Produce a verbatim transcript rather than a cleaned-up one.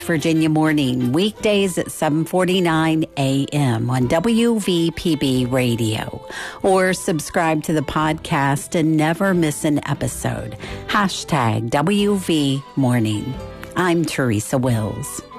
Virginia Morning, weekdays at seven forty-nine a.m. on W V P B Radio. Or subscribe to the podcast and never miss an episode. Hashtag W V Morning. I'm Teresa Wills.